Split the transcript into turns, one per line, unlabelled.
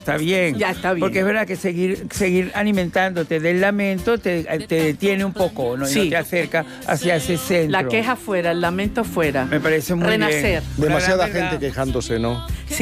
Está bien.
Ya está bien.
Porque es verdad que seguir alimentándote del lamento te detiene un poco, ¿no? Y
Sí.
no te acerca hacia ese centro.
La queja fuera, el lamento fuera.
Me parece muy
Renacer.
bien.
Demasiada
La gran
gente
verdad.
quejándose, ¿no?